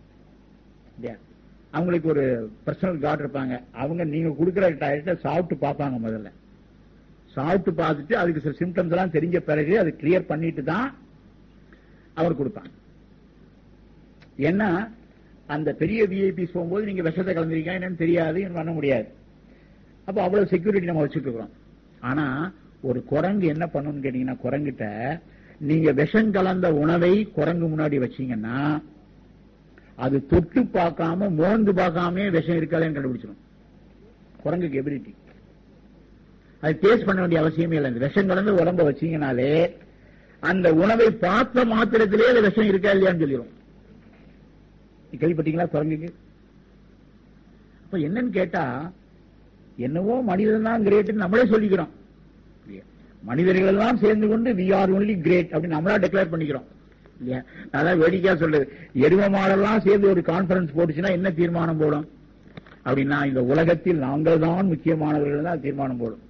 அவங்களுக்கு ஒரு பர்சனல் கார்டு இருப்பாங்க, அவங்க நீங்க கொடுக்கிற டயத்தை சாப்பிட்டு பார்ப்பாங்க. முதல்ல சாப்பிட்டு பார்த்துட்டு அதுக்கு சில சிம்டம்ஸ் எல்லாம் தெரிஞ்ச பிறகு அது கிளியர் பண்ணிட்டு தான் அவர் கொடுப்பாங்க. ஏன்னா அந்த பெரிய விஐபிஸ் போகும்போது நீங்க விஷத்தை கலந்துருக்கீங்க என்னன்னு தெரியாது, பண்ண முடியாது. அப்ப அவ்வளவு செக்யூரிட்டி நம்ம வச்சுட்டு இருக்கிறோம். ஆனா ஒரு குரங்கு என்ன பண்ணணும்னு கேட்டீங்கன்னா, குரங்கிட்ட நீங்க விஷம் கலந்த உணவை குரங்கு முன்னாடி வச்சீங்கன்னா அது தொட்டு பார்க்காம மோந்து பார்க்காம விஷம் இருக்காதுன்னு கண்டுபிடிச்சிடும். குரங்குக்கு எபிலிட்டி. அது டேஸ்ட் பண்ண வேண்டிய அவசியமே இல்லை. இந்த விஷம் கலந்து உடம்ப வச்சீங்கனாலே அந்த உணவை பார்த்த மாத்திரத்திலே அது விஷம் இருக்கா இல்லையான்னு சொல்லிடும். கேள்விப்பட்டீங்களா குரங்குக்கு? அப்ப என்னன்னு கேட்டா, என்னவோ மனிதன் தான் கிரேட் நம்மளே சொல்லிக்கிறோம். மனிதர்கள் எல்லாம் சேர்ந்து கொண்டு வி ஆர் ஒன்லி கிரேட் அப்படின்னு நம்மளா டிக்ளேர் பண்ணிக்கிறோம் இல்லையா? அதான் வேடிக்கையா சொல்றது, எரும மாடெல்லாம் சேர்ந்து ஒரு கான்பரன்ஸ் போட்டுச்சுன்னா என்ன தீர்மானம் போடும் அப்படின்னா, இந்த உலகத்தில் நாங்கள் தான் முக்கியமானவர்கள் தான் தீர்மானம் போடும்.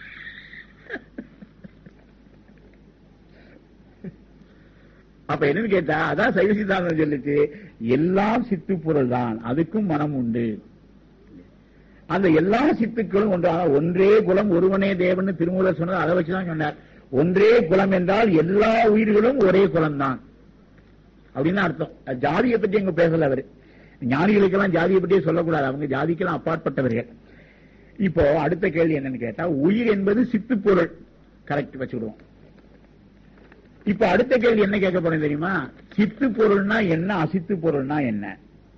அப்ப என்னன்னு கேட்டா, அதான் சைவ சித்தாந்தம் சொல்லிச்சு, எல்லாம் சித்து பொருள் தான், அதுக்கும் மனம் உண்டு. அந்த எல்லா சித்துக்களும் ஒன்றாக ஒன்றே குலம் ஒருவனே தேவன் திருமூலர் சொன்னது அதை வச்சுதான் சொன்னார். ஒன்றே குலம் என்றால் எல்லா உயிர்களும் ஒரே குலம் தான் அப்படின்னு அர்த்தம். ஜாதியை பற்றி எங்க பேசல அவரு. ஞானிகளுக்கெல்லாம் ஜாதியை பற்றியே சொல்லக்கூடாது, அவங்க ஜாதிக்கெல்லாம் அப்பாற்பட்டவர்கள். இப்போ அடுத்த கேள்வி என்னன்னு கேட்டா, உயிர் என்பது சித்து பொருள். கரெக்ட் வச்சுடுவோம். இப்ப அடுத்த கேள்வி என்ன கேட்க போறேன் தெரியுமா? சித்து பொருள்னா என்ன, அசித்து பொருள்னா என்ன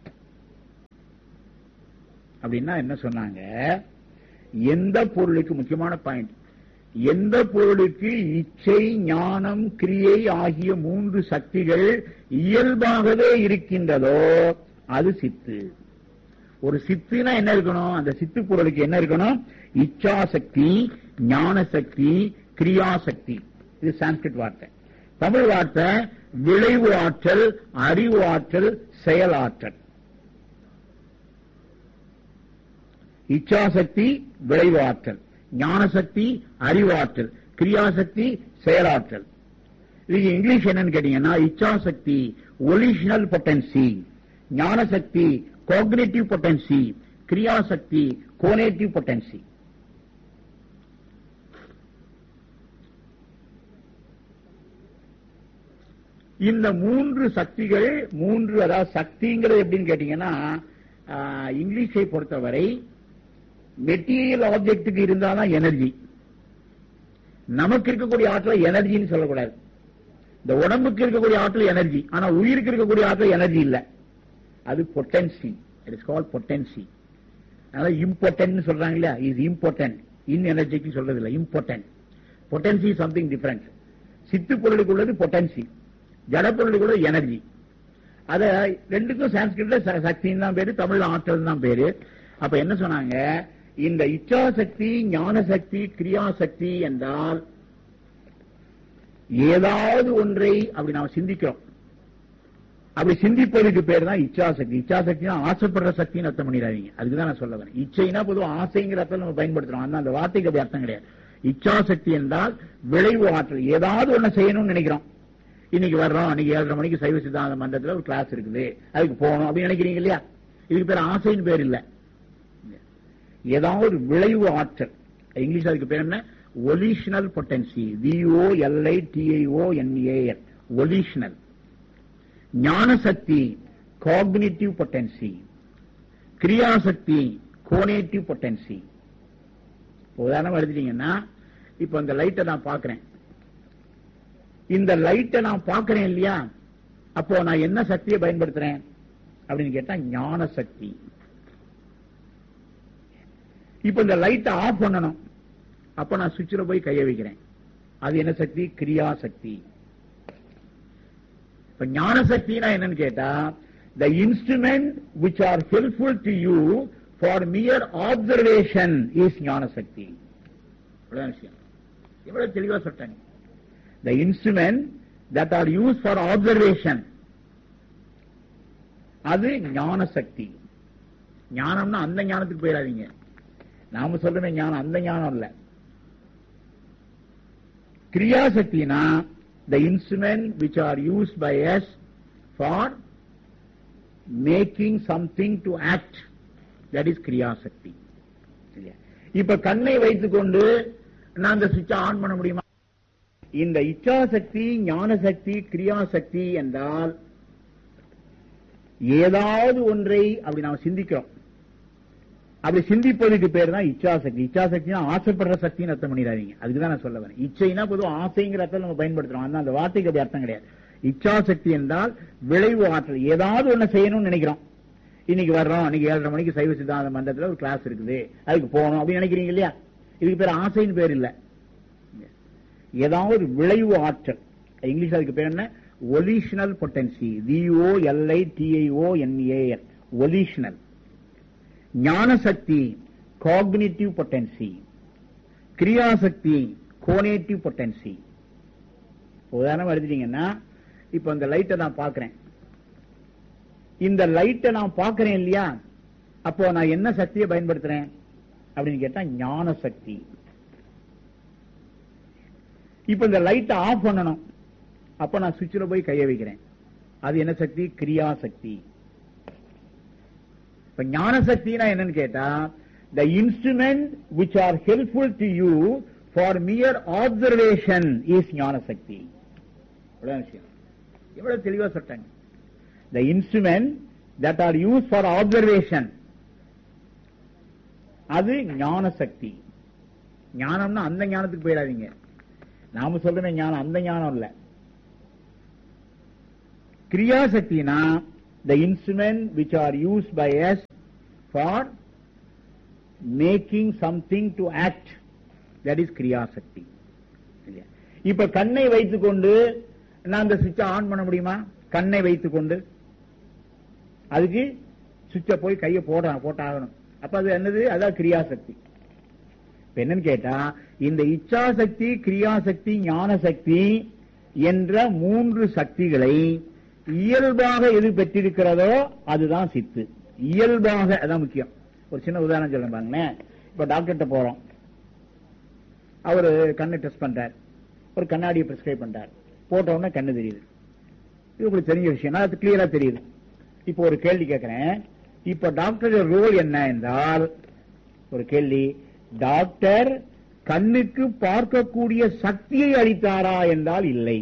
அப்படின்னா என்ன சொன்னாங்க? எந்த பொருளுக்கு, முக்கியமான பாயிண்ட், எந்த பொருளுக்கு இச்சை, ஞானம், கிரியை ஆகிய 3 சக்திகள் இயல்பாகவே இருக்கின்றதோ அது சித்து. ஒரு சித்துனா என்ன இருக்கணும்? அந்த சித்து பொருளுக்கு என்ன இருக்கணும்? இச்சா சக்தி, ஞான சக்தி, கிரியா சக்தி. இது சான்ஸ்கிரிட் வார்த்தை. தமிழ் வார்த்தை விளைவு ஆற்றல், அறிவு ஆற்றல், செயல் ஆற்றல். இச்சாசக்தி விளைவு ஆற்றல், ஞானசக்தி அறிவாற்றல், கிரியாசக்தி செயலாற்றல். இது இங்கிலீஷ் என்னன்னு கேட்டீங்கன்னா, இச்சாசக்தி ஒலிஷனல் பொட்டன்சி, ஞானசக்தி கோக்னிட்டிவ் பொட்டன்சி, கிரியாசக்தி கோனேட்டிவ் பொட்டன்சி. இந்த 3 சக்திகள், 3 அதாவது சக்திங்கிறது எப்படின்னு கேட்டீங்கன்னா, இங்கிலீஷை பொறுத்தவரை மெட்டீரியல் ஆப்ஜெக்டுக்கு இருந்தாதான் எனர்ஜி. நமக்கு இருக்கக்கூடிய ஆற்றல் எனர்ஜின்னு சொல்லக்கூடாது. இந்த உடம்புக்கு இருக்கக்கூடிய ஆற்றல் எனர்ஜி, ஆனா உயிருக்கு இருக்கக்கூடிய ஆற்றல் எனர்ஜி இல்ல, அது potency. It is called potency. அதனால இம்பார்ட்டன்ட் சொல்றாங்க இல்லையா, இஸ் இம்பார்ட்டன்ட், இன் எனர்ஜிக்கு சொல்றது இல்ல, இம்பார்ட்டன்ட். Potency something different. சித்து பொருளுக்கு உள்ளது பொட்டன்சி, ஜட பொருளுக்கு உள்ளது எனர்ஜி. அத ரெண்டுக்கும் சான்ஸ்கிரிட்ல சக்தின்னு தான் பேரு, தமிழ்ல ஆற்றல் தான் பேரு. அப்ப என்ன சொன்னாங்க? இந்த இச்சாசக்தி, ஞானசக்தி, கிரியாசக்தி என்றால் ஏதாவது ஒன்றை அப்படி நாம் சிந்திக்கிறோம். அப்படி சிந்திப்பதுக்கு பேர் தான் இச்சாசக்தி. இச்சாசக்தி ஆசைப்படுற சக்தின்னு அர்த்தம் பண்ணிடாதீங்க, அதுக்குதான் நான் சொல்ல வரேன். இச்சைனா பொதுவாக ஆசைங்கிற அர்த்தம் நம்ம பயன்படுத்துறோம், அந்த வார்த்தைக்கு அப்படி அர்த்தம் கிடையாது. இச்சாசக்தி என்றால் விளைவு ஆற்றல். ஏதாவது ஒண்ணு செய்யணும்னு நினைக்கிறோம். இன்னைக்கு வர்றோம், இன்னைக்கு 7:30 மணிக்கு சைவ சித்தாந்த மன்றத்தில் ஒரு கிளாஸ் இருக்குது, அதுக்கு போகணும் அப்படின்னு நினைக்கிறீங்க இல்லையா? இதுக்கு பேர் ஆசைன்னு பேர் இல்ல, ஏதாவது விளைவு ஆற்றல். இங்கிலீஷ் அதுக்கு பேர் என்ன? Volitional potency, VOLITIONAL, volitional. ஞானசக்தி cognitive potency, கிரியாசக்தி கோனேட்டிவ் பொட்டன்சி. உதாரணம் எடுத்துட்டீங்கன்னா, இப்ப இந்த லைட்டை நான் பார்க்கிறேன், இந்த லைட்டை நான் பார்க்கிறேன் இல்லையா, அப்போ நான் என்ன சக்தியை பயன்படுத்துறேன் அப்படின்னு கேட்டா ஞான சக்தி. இப்ப இந்த லைட்டை ஆஃப் பண்ணணும், அப்ப நான் சுவிட்சில் போய் கைய வைக்கிறேன், அது என்ன சக்தி? கிரியா சக்தி. இப்ப ஞான சக்தினா என்னன்னு கேட்டா, the instrument which are helpful to you for mere observation is ஞான சக்தி. இவ்வளவு விஷயம், இவ்வளவு தெளிவா சொல்றாங்க. The instrument that are used for observation, அது ஞான சக்தி. ஞானம்னா அந்த ஞானத்துக்கு போயிடாதீங்க, நாம சொல்றமே ஞானம் அந்த ஞானம் இல்ல. கிரியாசக்தினா the instrument which are used by us for making something to act, that is கிரியாசக்தி. இப்ப கண்ணை வைத்துக்கொண்டு நான் அந்த சுவிட்சை ஆன் பண்ண முடியுமா? இந்த இச்சாசக்தி, ஞானசக்தி, கிரியாசக்தி என்றால் ஏதாவது ஒன்றை அப்படி நாம் சிந்திக்கிறோம். அப்படி சிந்திப்பதுக்கு பேர் தான் இச்சாசக்தி. இச்சாசக்தினா ஆசைப்படுற சக்தின்னு அர்த்தம் பண்ணிடாதீங்க, அதுக்குதான் நான் சொல்ல வரேன். இச்சைனா பொதுவாக ஆசைங்கிற அர்த்தம் நம்ம பயன்படுத்துறோம், அந்த வார்த்தைக்கு அப்படி அர்த்தம் கிடையாது. இச்சாசக்தி என்றால் விளைவு ஆற்றல். ஏதாவது ஒண்ணு செய்யணும்னு நினைக்கிறோம், இன்னைக்கு வர்றோம், இன்னைக்கு 7:30 மணிக்கு சைவ சித்தாந்த மன்றத்தில் ஒரு கிளாஸ் இருக்குது, அதுக்கு போகணும் அப்படின்னு நினைக்கிறீங்க இல்லையா? இதுக்கு பேர் ஆசைன்னு பேர் இல்ல, ஏதாவது விளைவு ஆற்றல். இங்கிலீஷ் அதுக்கு பேர் என்ன? Volitional potency, VOLITIONAL, volitional. ஞானசக்தி cognitive potency, கிரியாசக்தி கோனேட்டிவ் பொட்டன்சி. உதாரணம் எடுத்துட்டீங்கன்னா, இப்ப இந்த லைட்டை நான் பார்க்கிறேன், இந்த லைட்டை நான் பார்க்கிறேன் இல்லையா, அப்போ நான் என்ன சக்தியை பயன்படுத்துறேன் அப்படின்னு கேட்டா ஞான சக்தி. இப்ப இந்த லைட்டை ஆஃப் பண்ணணும், அப்ப நான் சுவிட்சில் போய் கைய வைக்கிறேன், அது என்ன சக்தி? கிரியாசக்தி. இப்ப ஞான சக்தினா என்னன்னு கேட்டா, the instrument which are helpful to you for mere observation is ஞான சக்தி. எவ்வளவு தெளிவா சொல்றாங்க. the instrument that are used for observation, அது ஞான சக்தி. ஞானம்னா அந்த ஞானத்துக்கு போயிடாதீங்க, நாம சொல்றமே ஞானம் அந்த ஞானம் இல்ல, கிரியா சக்தினா the instrument which are used by us for making something to act, that is கிரியா சக்தி. இப்ப கண்ணை வைத்துக்கொண்டு நான் அந்த சுவிட்சை ஆன் பண்ண முடியுமா? கண்ணை வைத்துக்கொண்டு அதுக்கு சுவிட்சை போய் கையை போட்டாகணும். அப்ப அது என்னது? அதான் கிரியா சக்தி. என்னன்னு கேட்டா, இந்த இச்சா சக்தி, கிரியா சக்தி, ஞான சக்தி என்ற 3 சக்திகளை இயல்பாக எது பெற்றிருக்கிறதோ அதுதான் சித்து. இயல்பாக, அதான் முக்கியம். ஒரு சின்ன உதாரணம் சொல்ல பாருங்களேன். இப்ப டாக்டர்கிட்ட போறோம், அவரு கண்ணை டெஸ்ட் பண்றார், ஒரு கண்ணாடியை பிரிஸ்கிரைப் பண்றார், போட்ட உடனே கண்ணு தெரியுது. இது உங்களுக்கு தெரிஞ்ச விஷயம், அது கிளியரா தெரியுது. இப்போ ஒரு கேள்வி கேட்கிறேன், இப்ப டாக்டர் ரோல் என்ன என்றால், ஒரு கேள்வி, டாக்டர் கண்ணுக்கு பார்க்கக்கூடிய சக்தியை அளித்தாரா என்றால் இல்லை.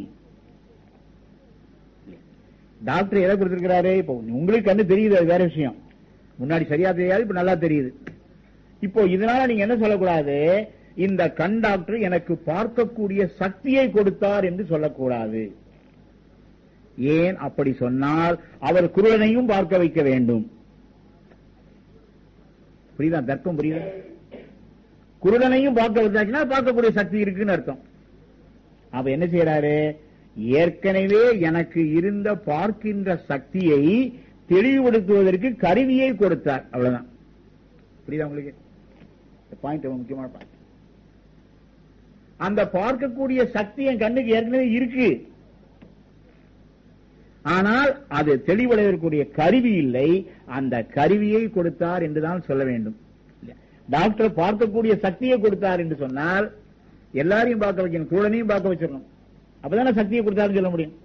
டாக்டர் எதை கொடுத்திருக்கிறாரு? இப்போ உங்களுக்கு கண்ணு தெரியுது, அது வேற விஷயம். முன்னாடி சரியா தெரியாது, இப்ப நல்லா தெரியுது. இப்போ இதனால நீங்க என்ன சொல்லக்கூடாது, இந்த கண் டாக்டர் எனக்கு பார்க்கக்கூடிய சக்தியை கொடுத்தார் என்று சொல்லக்கூடாது. ஏன் அப்படி சொன்னால் அவர் குருடனையும் பார்க்க வைக்க வேண்டும். புரியுதா? தர்க்கம் புரியுதா? குருடனையும் பார்க்க வச்சாச்சுன்னா பார்க்கக்கூடிய சக்தி இருக்குன்னு அர்த்தம். அப்ப என்ன செய்யறாரு? ஏற்கனவே எனக்கு இருந்த பார்க்கின்ற சக்தியை தெளிவுபடுத்துவதற்கு கருவியை கொடுத்தார். அவ்வளவுதான். புரியுதா உங்களுக்கு? பாயிண்ட் முக்கியமான பாயிண்ட். அந்த பார்க்கக்கூடிய சக்தி என் கண்ணுக்கு ஏற்கனவே இருக்கு, ஆனால் அது தெளிவடைவதற்குரிய கருவி இல்லை. அந்த கருவியை கொடுத்தார் என்றுதான் சொல்ல வேண்டும். டாக்டர் பார்க்கக்கூடிய சக்தியை கொடுத்தார் என்று சொன்னால் எல்லாரையும் பார்க்க வைக்கணும், குருடனையும் பார்க்க வச்சிடணும். அப்பதானே சக்தியை கொடுத்தாருன்னு சொல்ல முடியும்.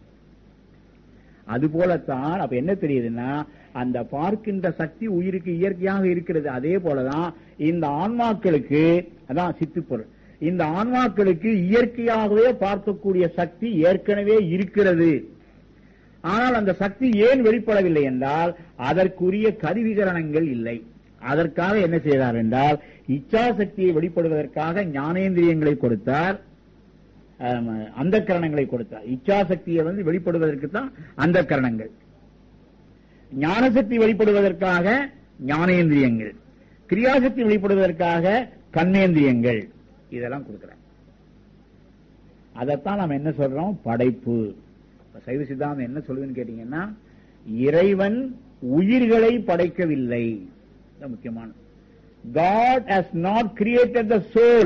அது போலத்தான் அப்ப என்ன தெரியுதுன்னா, அந்த பார்க்கின்ற சக்தி உயிருக்கு இயற்கையாக இருக்கிறது. அதே போலதான் இந்த ஆன்மாக்களுக்கு, அதான் சித்து பொருள், இந்த ஆன்மாக்களுக்கு இயற்கையாகவே பார்க்கக்கூடிய சக்தி ஏற்கனவே இருக்கிறது. ஆனால் அந்த சக்தி ஏன் வெளிப்படவில்லை என்றால் அதற்குரிய கருவிகரணங்கள் இல்லை. அதற்காக என்ன செய்தார் என்றால், இச்சா சக்தியை வெளிப்படுவதற்காக ஞானேந்திரியங்களை கொடுத்தார், அந்த கரணங்களை கொடுத்தார். இச்சா சக்தியை வெளிப்படுவதற்கு தான் அந்த கரணங்கள், ஞான சக்தி வெளிப்படுவதற்காக ஞானேந்திரியங்கள், கிரியாசக்தி வெளிப்படுவதற்காக கண்ணேந்திரியங்கள், இதெல்லாம் கொடுக்கிறார். அதைத்தான் நாம் என்ன சொல்றோம்? படைப்பு. சைவ சித்தாந்தம் என்ன சொல்லுதுன்னு கேட்டீங்கன்னா, இறைவன் உயிர்களை படைக்கவில்லை. முக்கியமான, God has not created the soul.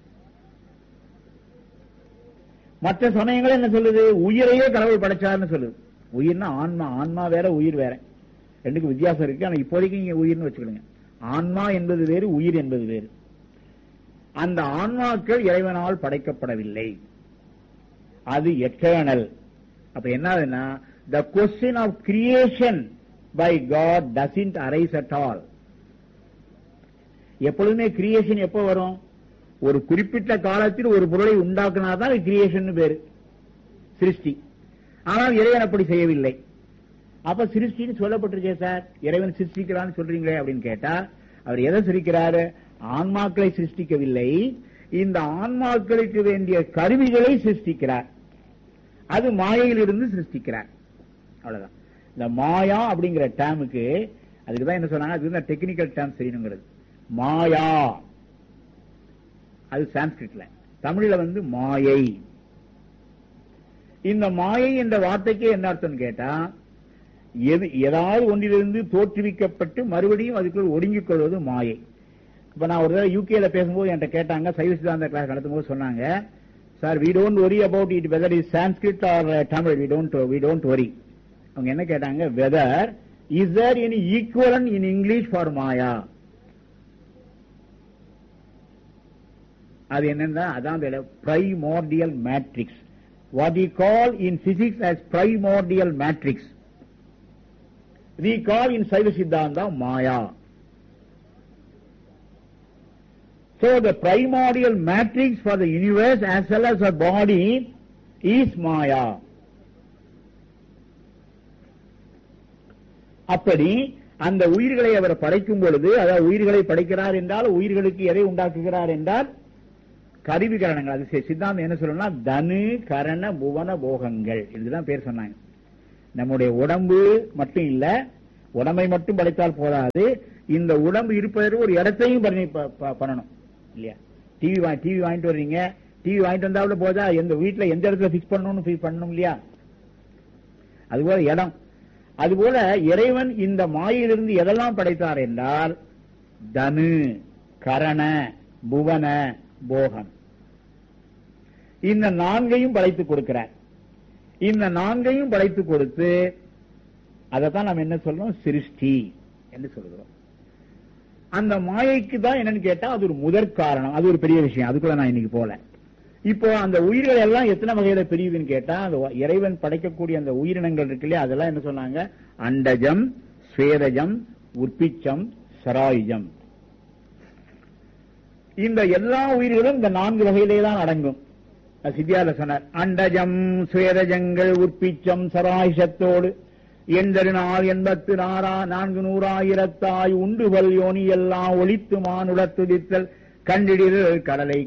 மற்ற சமயங்கள் என்ன சொல்லுது? உயிரையே கடவுள் படைச்சார்னு சொல்லுது. உயிர்னா ஆன்மா, ஆன்மா வேற உயிர் வேற, ரெண்டுக்கு வித்தியாசம் இருக்கு. ஆனா இப்போதைக்கு நீங்க உயிர்னு வச்சுக்கணுங்க. ஆன்மா என்பது வேறு, உயிர் என்பது வேறு. அந்த ஆன்மாக்கள் இறைவனால் படைக்கப்படவில்லை, அது எட்டர்னல். அப்ப என்னதுன்னா, the question of creation by God doesn't arise at all. எப்பொழுதுமே கிரியேஷன் எப்ப வரும்? ஒரு குறிப்பிட்ட காலத்தில் ஒரு பொருளை உண்டாக்குனாதான் கிரியேஷன் பேரு, சிருஷ்டி. ஆனால் இறைவன் அப்படி செய்யவில்லை. அப்ப சிருஷ்டின்னு சொல்லப்பட்டிருக்கே சார், இறைவன் சிருஷ்டிக்கிறான்னு சொல்றீங்களே அப்படின்னு கேட்டா, அவர் எதை சிருஷ்டிக்கிறாரு? ஆன்மாக்களை சிருஷ்டிக்கவில்லை, இந்த ஆன்மாக்களுக்கு வேண்டிய கருவிகளை சிருஷ்டிக்கிறார். அது மாயையிலிருந்து சிருஷ்டிக்கிறார். அவ்வளவுதான். இந்த மாயா அப்படிங்கிற டேமுக்கு, அதுக்குதான் என்ன சொன்னாங்க, அது டெக்னிக்கல் டேம் தெரியணுங்கிறது. மாயா அது சான்ஸ்கிரிட்ல, தமிழ்ல மாயை. இந்த மாயை என்ற வார்த்தைக்கு என்ன அர்த்தம் கேட்டா, ஏதாவது ஒன்றிலிருந்து தோற்றுவிக்கப்பட்டு மறுபடியும் அதுக்குள் ஒடுங்கிக் கொள்வது மாயை. இப்ப நான் ஒரு யூகேல பேசும்போது என்கிட்ட கேட்டாங்க, சைவ சித்தாந்த கிளாஸ் நடத்தும் போது சொன்னாங்க, sir we don't worry about it whether it is Sanskrit or Tamil, we don't worry. அவங்க என்ன கேட்டாங்க, whether is there any equivalent in English for Maya? அது என்னன்னா, அதான் primordial matrix, what we call in physics as primordial matrix, we call in Saiva Siddhanta Maya. So the primordial matrix for the universe as well as our body is Maya. அப்படி அந்த உயிர்களை அவர் படைக்கும் பொழுது, அதாவது உயிர்களை படைக்கிறார் என்றால் உயிர்களுக்கு எதை உண்டாக்குகிறார் என்றால் கருவி கரணங்கள். அது சித்தாந்தம் என்ன சொல்லணும்னா, தனு கரண புவன போகங்கள், இதுதான் பேர் சொன்னாங்க. நம்முடைய உடம்பு மட்டும் இல்ல, உடம்பை மட்டும் படைத்தால் போதாது, இந்த உடம்பு இருப்பதற்கு ஒரு இடத்தையும் பண்ணணும் இல்லையா? டிவி வாங்கிட்டு வர்றீங்க, டிவி வாங்கிட்டு வந்தாவிட போதா, எந்த வீட்டுல எந்த இடத்துல பிக்ஸ் பண்ணணும் இல்லையா? அதுபோல இடம். அதுபோல இறைவன் இந்த மாயிலிருந்து எதெல்லாம் படைத்தார் என்றால் தனு, கரண, புவன, போகன், இந்த நான்கையும் படைத்துக் கொடுக்கிறார். இந்த நான்கையும் படைத்துக் கொடுத்து அதைத்தான் நாம் என்ன சொல்றோம், சிருஷ்டி என்று சொல்கிறோம். அந்த மாயைக்கு தான் என்னன்னு கேட்டா அது ஒரு முதற் காரணம். அது ஒரு பெரிய விஷயம், அதுக்குள்ள நான் இன்னைக்கு போல. இப்போ அந்த உயிர்கள் எல்லாம் எத்தனை வகையில பிரியுதுன்னு கேட்டா, அந்த இறைவன் படைக்கக்கூடிய அந்த உயிரினங்கள் இருக்கு இல்லையா, அதெல்லாம் என்ன சொன்னாங்க, அண்டஜம், ஸ்வேதஜம், உற்பிச்சம், சராயுஜம். இந்த எல்லா உயிர்களும் இந்த 4 வகையிலே தான் அடங்கும். சித்தியால சொன்னார், அண்டஜம் ஸ்வேதஜங்கள் உற்பிச்சம் சராயுஷத்தோடு 84,400,000 உண்டுபல் யோனி எல்லாம் ஒளித்து மானுடத்துதித்தல் கண்டிடில் கடலை